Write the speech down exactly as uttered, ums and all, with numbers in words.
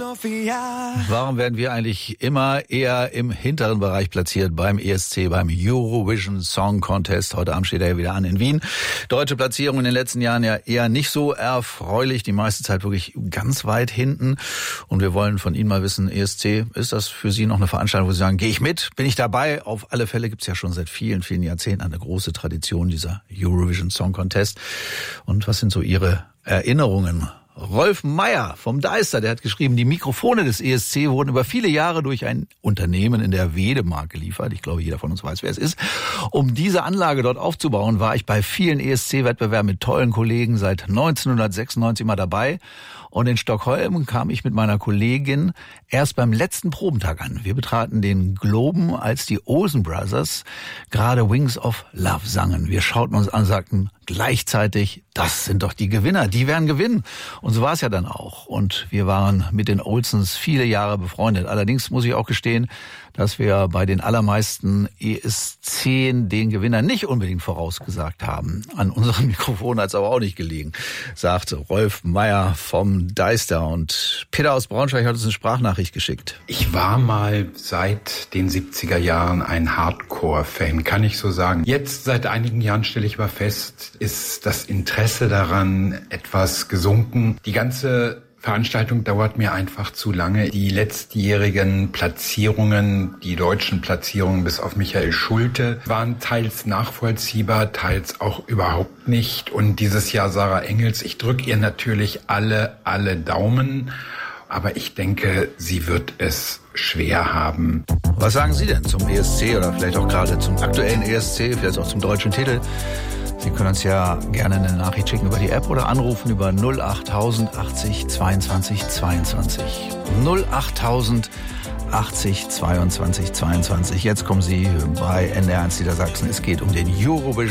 Warum werden wir eigentlich immer eher im hinteren Bereich platziert beim E S C, beim Eurovision Song Contest? Heute Abend steht er ja wieder an in Wien. Deutsche Platzierung in den letzten Jahren ja eher nicht so erfreulich, die meiste Zeit wirklich ganz weit hinten. Und wir wollen von Ihnen mal wissen, E S C, ist das für Sie noch eine Veranstaltung, wo Sie sagen, gehe ich mit, bin ich dabei? Auf alle Fälle gibt es ja schon seit vielen, vielen Jahrzehnten eine große Tradition dieser Eurovision Song Contest. Und was sind so Ihre Erinnerungen? Rolf Meyer vom Deister, der hat geschrieben, die Mikrofone des E S C wurden über viele Jahre durch ein Unternehmen in der Wedemark geliefert. Ich glaube, jeder von uns weiß, wer es ist. Um diese Anlage dort aufzubauen, war ich bei vielen E S C-Wettbewerben mit tollen Kollegen seit neunzehnhundertsechsundneunzig mal dabei. Und in Stockholm kam ich mit meiner Kollegin erst beim letzten Probentag an. Wir betraten den Globen, als die Olsen Brothers gerade Wings of Love sangen. Wir schauten uns an und sagten gleichzeitig, das sind doch die Gewinner, die werden gewinnen. Und so war es ja dann auch. Und wir waren mit den Olsens viele Jahre befreundet. Allerdings muss ich auch gestehen, dass wir bei den allermeisten E S C den Gewinner nicht unbedingt vorausgesagt haben. An unserem Mikrofon hat es aber auch nicht gelegen, sagte Rolf Meyer vom Deister. Und Peter aus Braunschweig hat uns eine Sprachnachricht geschickt. Ich war mal seit den siebziger Jahren ein Hardcore-Fan, kann ich so sagen. Jetzt seit einigen Jahren stelle ich aber fest, ist das Interesse daran etwas gesunken. Die ganze Veranstaltung dauert mir einfach zu lange. Die letztjährigen Platzierungen, die deutschen Platzierungen bis auf Michael Schulte, waren teils nachvollziehbar, teils auch überhaupt nicht. Und dieses Jahr Sarah Engels, ich drücke ihr natürlich alle, alle Daumen. Aber ich denke, sie wird es schwer haben. Was sagen Sie denn zum E S C oder vielleicht auch gerade zum aktuellen E S C, vielleicht auch zum deutschen Titel? Sie können uns ja gerne eine Nachricht schicken über die App oder anrufen über null achttausend achtzig zweiundzwanzig zweiundzwanzig. null achttausend achtzig zweiundzwanzig zweiundzwanzig. Jetzt kommen Sie bei N D R eins Niedersachsen. Es geht um den Eurovision